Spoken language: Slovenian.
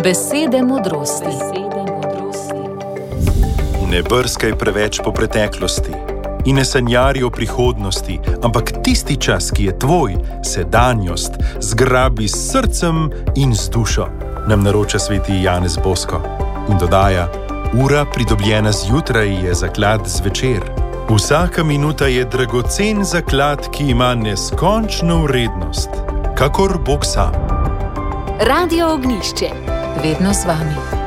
Besede modrosti. Ne brskaj preveč po preteklosti in ne sanjari o prihodnosti, ampak tisti čas, ki je tvoj, sedanjost, zgrabi s srcem in z dušo, nam naroča sveti Janez Bosko in dodaja: ura pridobljena zjutraj je zaklad zvečer. Vsaka minuta je dragocen zaklad, ki ima neskončno vrednost, kakor Bog sam. Radio Ognjišče, vedno z vami.